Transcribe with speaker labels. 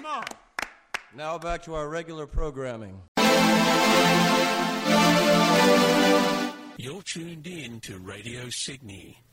Speaker 1: on.
Speaker 2: Now back to our regular programming.
Speaker 3: You're tuned in to Radio Sydney.